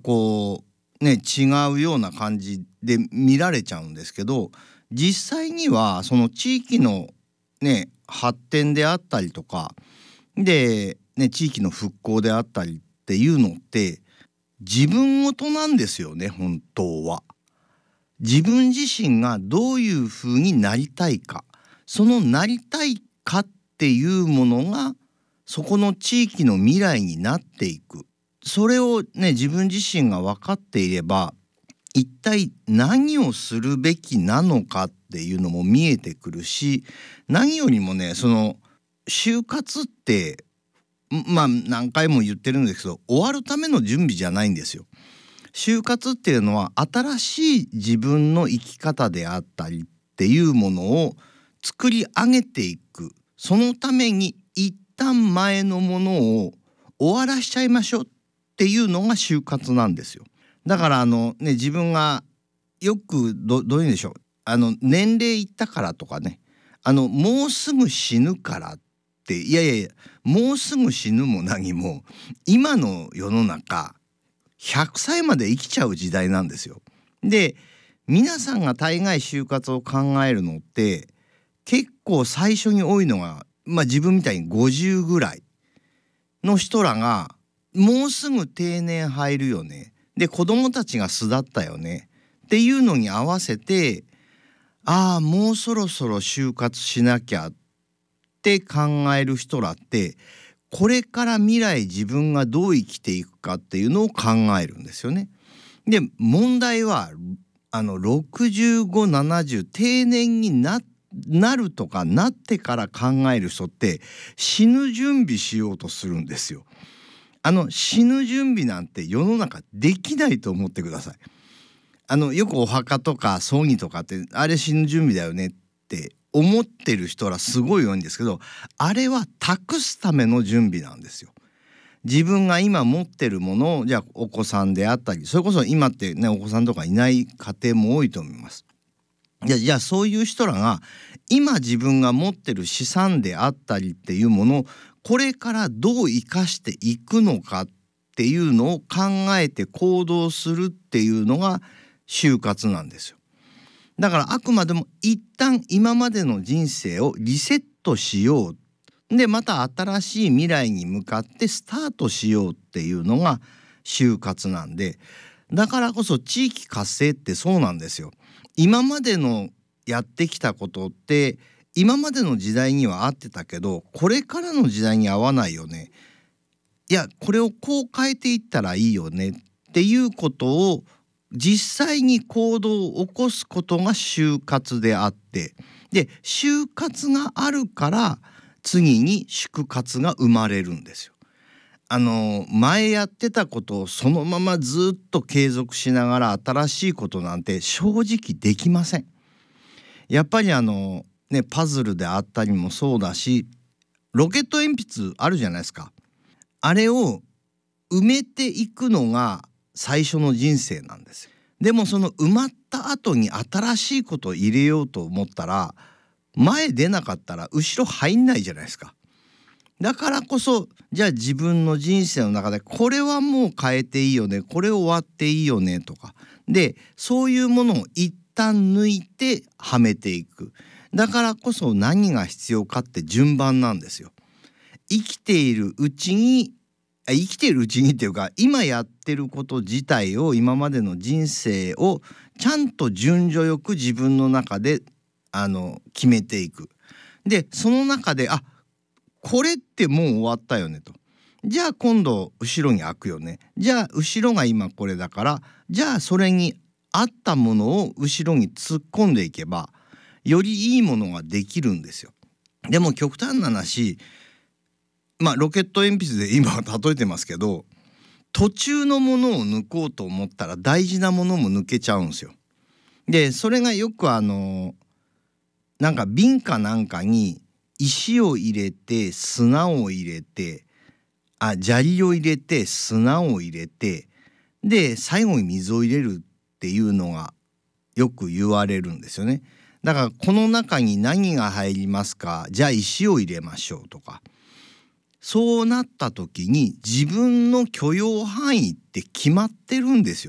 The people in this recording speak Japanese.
こうね違うような感じで見られちゃうんですけど、実際にはその地域のね発展であったりとかで、ね、地域の復興であったりっていうのって自分ごとなんですよね。本当は自分自身がどういうふうになりたいか、そのなりたいかっていうものがそこの地域の未来になっていく。それをね自分自身が分かっていれば、一体何をするべきなのかっていうのも見えてくるし、何よりもねその就活ってまあ何回も言ってるんですけど、終わるための準備じゃないんですよ。就活っていうのは新しい自分の生き方であったりっていうものを作り上げていく。そのために一旦前のものを終わらしちゃいましょうっていうのが就活なんですよ。だから自分がよくどういうんでしょう、年齢いったからとかね、もうすぐ死ぬからって、いやいやいや、もうすぐ死ぬも何も今の世の中100歳まで生きちゃう時代なんですよ。で、皆さんが大概就活を考えるのって結構最初に多いのが、自分みたいに50ぐらいの人らがもうすぐ定年入るよね、で子供たちが巣立ったよねっていうのに合わせて、もうそろそろ就活しなきゃって考える人らって、これから未来自分がどう生きていくかっていうのを考えるんですよね。で、問題は65、70定年になるとかなってから考える人って死ぬ準備しようとするんですよ。死ぬ準備なんて世の中できないと思ってください。よくお墓とか葬儀とかってあれ死ぬ準備だよねって思ってる人らすごい多いんですけど、あれは託すための準備なんですよ。自分が今持ってるものを、じゃあお子さんであったり、それこそ今ってねお子さんとかいない家庭も多いと思います。じゃあそういう人らが今自分が持ってる資産であったりっていうものをこれからどう生かしていくのかっていうのを考えて行動するっていうのが就活なんですよ。だからあくまでも一旦今までの人生をリセットしよう、でまた新しい未来に向かってスタートしようっていうのが就活なんで、だからこそ地域活性ってそうなんですよ。今までのやってきたことって今までの時代には合ってたけど、これからの時代に合わないよね、いやこれをこう変えていったらいいよねっていうことを実際に行動を起こすことが就活であって、で就活があるから次に宿活が生まれるんですよ。前やってたことをそのままずっと継続しながら新しいことなんて正直できません。やっぱりパズルであったりもそうだし、ロケット鉛筆あるじゃないですか。あれを埋めていくのが最初の人生なんですよ。でもその埋まった後に新しいことを入れようと思ったら、前出なかったら後ろ入んないじゃないですか。だからこそじゃあ自分の人生の中でこれはもう変えていいよね、これ終わっていいよねとかで、そういうものを一旦抜いてはめていく。だからこそ何が必要かって順番なんですよ。生きているうちにっていうか、今やってること自体を、今までの人生をちゃんと順序よく自分の中で決めていく。でその中でこれってもう終わったよねと、じゃあ今度後ろに開くよね、じゃあ後ろが今これだから、じゃあそれに合ったものを後ろに突っ込んでいけばよりいいものができるんですよ。でも極端な話、ロケット鉛筆で今は例えてますけど、途中のものを抜こうと思ったら大事なものも抜けちゃうんですよ。でそれがよくなんか瓶かなんかに石を入れて砂を入れて砂利を入れて砂を入れて、で最後に水を入れるっていうのがよく言われるんですよね。だからこの中に何が入りますか、じゃあ石を入れましょうとか、 そうなった時に自分の許容範囲って決まってるんですよ